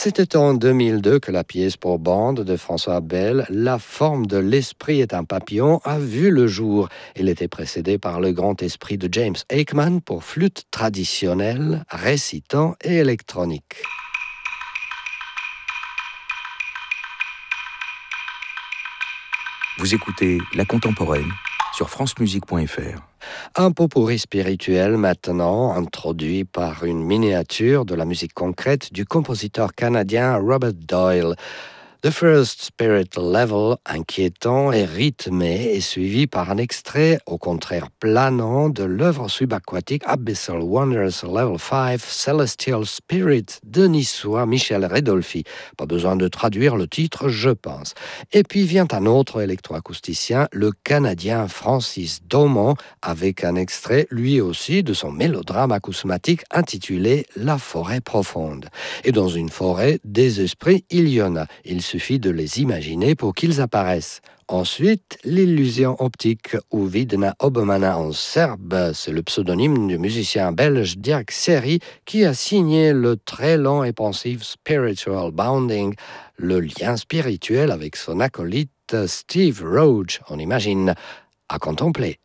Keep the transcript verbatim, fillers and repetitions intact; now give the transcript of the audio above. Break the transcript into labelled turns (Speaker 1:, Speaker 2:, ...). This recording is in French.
Speaker 1: C'était en deux mille deux que la pièce pour bande de François Abel, La forme de l'esprit est un papillon, a vu le jour. Elle était précédée par Le grand esprit de James Aikman pour flûte traditionnelle, récitant et électronique.
Speaker 2: Vous écoutez La Contemporaine sur francemusique point f r.
Speaker 1: Un pot-pourri spirituel maintenant, introduit par une miniature de la musique concrète du compositeur canadien Robert Doyle. The First Spirit Level, inquiétant et rythmé, est suivi par un extrait, au contraire planant, de l'œuvre subaquatique Abyssal Wonders Level cinq, Celestial Spirit, de niçois Michel Redolfi. Pas besoin de traduire le titre, je pense. Et puis vient un autre électroacousticien, le Canadien Francis Daumont, avec un extrait, lui aussi, de son mélodrame acousmatique intitulé La forêt profonde. Et dans une forêt, des esprits, il y en a. Il suffit de les imaginer pour qu'ils apparaissent. Ensuite, l'illusion optique ou Vidna Obomana en serbe, c'est le pseudonyme du musicien belge Dirk Serry qui a signé le très lent et pensif Spiritual Bounding, le lien spirituel avec son acolyte Steve Roach, on imagine, à contempler.